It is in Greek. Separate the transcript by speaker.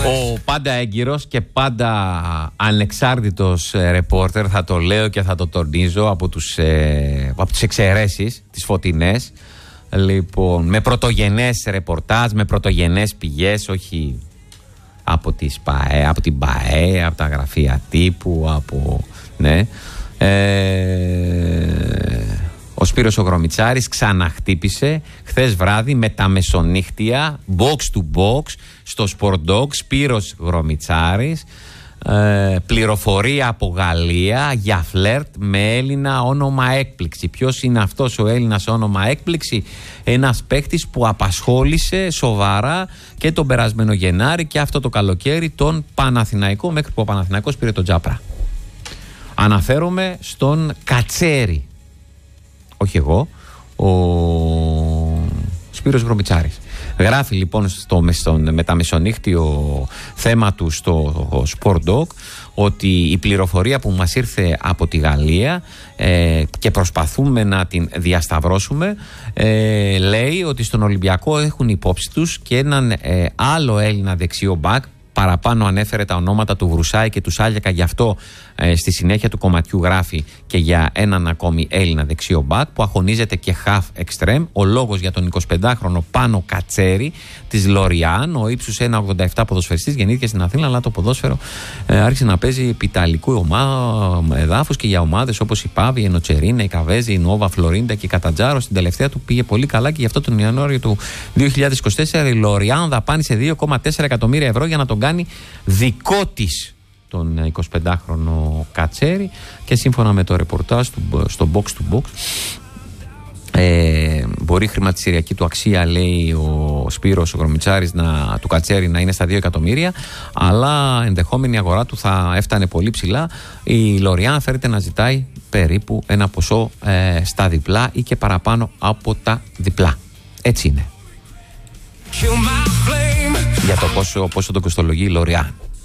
Speaker 1: Ο πάντα έγκυρος και πάντα ανεξάρτητος ρεπόρτερ, θα το λέω και θα το τονίζω, από τις εξαιρέσεις, τις φωτεινές. Λοιπόν, με πρωτογενές ρεπορτάζ, με πρωτογενές πηγές, όχι από την ΠΑΕ, από τα γραφεία τύπου, ναι. Ο Σπύρος ο Γρομιτσάρης ξαναχτύπησε χθες βράδυ με τα μεσονύχτια, box to box, στο Sport Dog. Σπύρος Γρομιτσάρης, πληροφορία από Γαλλία για φλερτ με Έλληνα όνομα έκπληξη. Ποιος είναι αυτός ο Έλληνας όνομα έκπληξη? Ένας παίκτης που απασχόλησε σοβαρά και τον περασμένο Γενάρη και αυτό το καλοκαίρι τον Παναθηναϊκό, μέχρι που ο Παναθηναϊκός πήρε τον Τζάπρα. Αναφέρομαι στον Κατσέρι. Όχι εγώ, ο Σπύρος Γρομιτσάρης. Γράφει λοιπόν στο μεταμεσονύχτιο θέμα του στο Sport Dog ότι η πληροφορία που μας ήρθε από τη Γαλλία και προσπαθούμε να την διασταυρώσουμε, λέει ότι στον Ολυμπιακό έχουν υπόψη τους και έναν άλλο Έλληνα δεξιό μπακ. Παραπάνω ανέφερε τα ονόματα του Βρουσάη και του Σάλιακα, γι' αυτό στη συνέχεια του κομματιού γράφει και για έναν ακόμη Έλληνα δεξιό μπακ που αγωνίζεται και half extreme. Ο λόγος για τον 25χρονο Πάνο Κατσέρι της Λοριάν, ο ύψους 1,87 ποδοσφαιριστής, γεννήθηκε στην Αθήνα, αλλά το ποδόσφαιρο άρχισε να παίζει επί ιταλικού εδάφους και για ομάδες όπως η Πάβη, η Νοτσερίνα, η Καβέζη, η Νόβα, Φλωρίντα και η Κατατζάρο. Στην τελευταία του πήγε πολύ καλά και γι' αυτό τον Ιανουάριο του 2024 η Λοριάν δαπάνησε 2,4 εκατομμύρια ευρώ για να τον κάνει δικό της τον 25χρονο Κατσέρι, και σύμφωνα με το ρεπορτάζ στο box to box, μπορεί η χρηματιστηριακή του αξία, λέει ο Σπύρος ο Γρομιτσάρης, του Κατσέρι να είναι στα 2 εκατομμύρια, αλλά ενδεχόμενη αγορά του θα έφτανε πολύ ψηλά. Η Λοριάν φέρεται να ζητάει περίπου ένα ποσό στα διπλά ή και παραπάνω από τα διπλά. Έτσι είναι για το πόσο το κοστολογεί η Λοριάν.